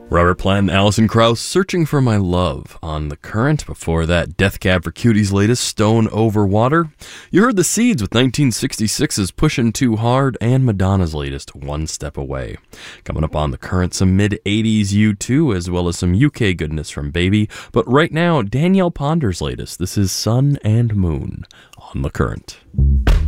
Robert Plant and Alison Krauss, Searching for My Love on The Current. Before that, Death Cab for Cutie's latest, Stone Over Water. You heard The Seeds with 1966's Pushin' Too Hard, and Madonna's latest, One Step Away. Coming up on The Current, some mid-80s U2, as well as some UK goodness from Baby. But right now, Danielle Ponder's latest. This is Sun and Moon on The Current.